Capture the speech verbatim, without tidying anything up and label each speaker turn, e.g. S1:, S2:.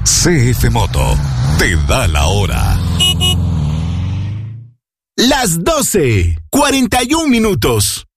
S1: C F Moto te da la hora.
S2: Las doce, cuarenta y un minutos.